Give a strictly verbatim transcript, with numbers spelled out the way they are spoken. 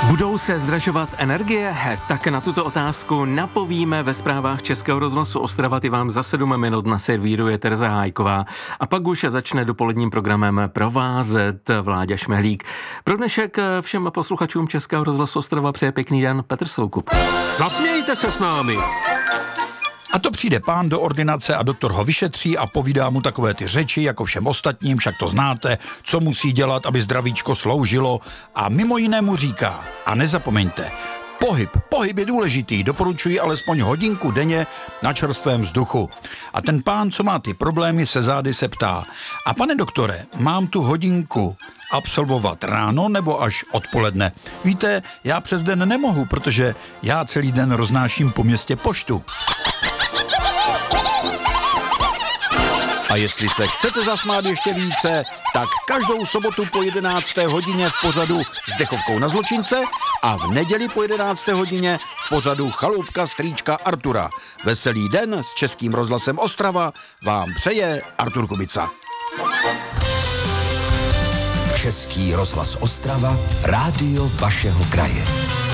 Budou se zdražovat energie? Tak na tuto otázku napovíme ve zprávách Českého rozhlasu Ostrava. Ty vám za sedm minut naservíruje Tereza Hájková. A pak už začne dopoledním programem provázet Vláďa Šmehlík. Pro dnešek všem posluchačům Českého rozhlasu Ostrava přeje pěkný den Petr Soukup. Zasmějte se s námi! A to přijde pán do ordinace a doktor ho vyšetří a povídá mu takové ty řeči, jako všem ostatním, však to znáte, co musí dělat, aby zdravíčko sloužilo, a mimo jiné mu říká: a nezapomeňte, pohyb, pohyb je důležitý, doporučuji alespoň hodinku denně na čerstvém vzduchu. A ten pán, co má ty problémy se zády, se ptá: a pane doktore, mám tu hodinku absolvovat ráno nebo až odpoledne? Víte, já přes den nemohu, protože já celý den roznáším po městě poštu. A jestli se chcete zasmát ještě více, tak každou sobotu po jedenácté hodině v pořadu s dechovkou na zločince a v neděli po jedenácté hodině v pořadu Chaloupka strýčka Artura. Veselý den s Českým rozhlasem Ostrava vám přeje Artur Kubica. Český rozhlas Ostrava, rádio vašeho kraje.